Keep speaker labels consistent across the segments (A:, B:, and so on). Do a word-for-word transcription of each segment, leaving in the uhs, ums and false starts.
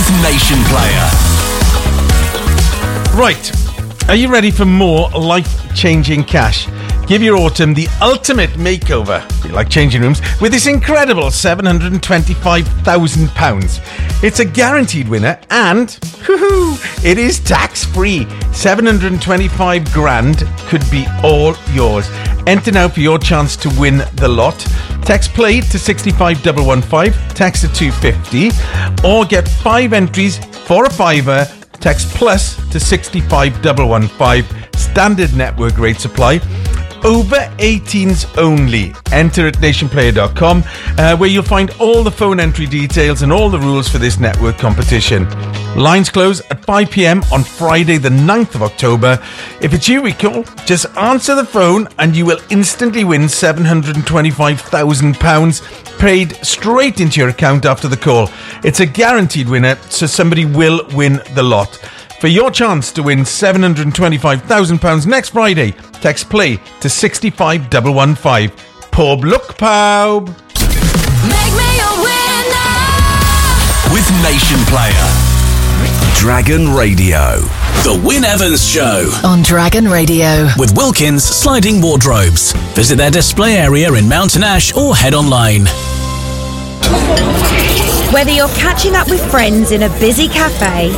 A: Nation Player.
B: Right, are you ready for more life-changing cash? Give your autumn the ultimate makeover, if you like changing rooms, with this incredible seven hundred twenty-five thousand pounds. It's a guaranteed winner and, whoo-hoo, it is tax-free. seven hundred twenty-five grand could be all yours. Enter now for your chance to win the lot. Text play to six five one one five, text to two fifty, or get five entries for a fiver. Text plus to six five one one five. Standard network rate supply. Over eighteens only. Enter at nation player dot com, uh, where you'll find all the phone entry details and all the rules for this network competition. Lines close at five p.m. on Friday the ninth of October. If it's you we call, just answer the phone and you will instantly win seven hundred twenty-five thousand pounds paid straight into your account after the call. It's a guaranteed winner, so somebody will win the lot. For your chance to win seven hundred twenty-five thousand pounds next Friday, text play to six five one one five. Pob look, Pob.
C: Make me a winner
A: with Nation Player. Dragon Radio. The Wyn Evans Show.
D: On Dragon Radio.
A: With Wilkins Sliding Wardrobes. Visit their display area in Mountain Ash or head online.
E: Whether you're catching up with friends in a busy cafe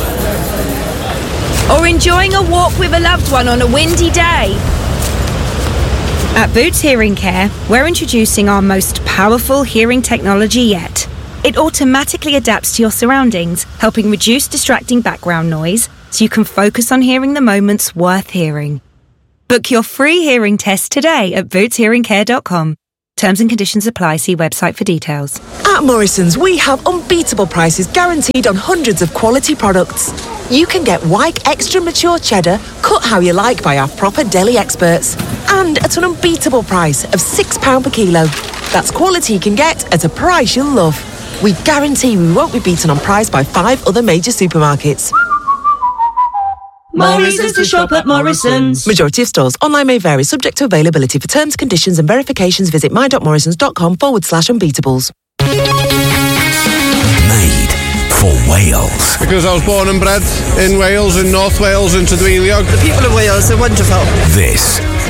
E: or enjoying a walk with a loved one on a windy day, at Boots Hearing Care, we're introducing our most powerful hearing technology yet. It automatically adapts to your surroundings, helping reduce distracting background noise so you can focus on hearing the moments worth hearing. Book your free hearing test today at boots hearing care dot com. Terms and conditions apply. See website for details.
F: At Morrison's, we have unbeatable prices guaranteed on hundreds of quality products. You can get Wyke Extra Mature Cheddar, cut how you like by our proper deli experts. And at an unbeatable price of six pounds per kilo. That's quality you can get at a price you'll love. We guarantee we won't be beaten on price by five other major supermarkets.
G: More reasons to shop at Morrison's.
F: Majority of stores. Online may vary, subject to availability. For terms, conditions and verifications, visit my.morrisons.com forward slash unbeatables.
A: Made for Wales.
H: Because I was born and bred in Wales, in North Wales, in Tudwiliog.
I: The people of Wales are wonderful.
A: This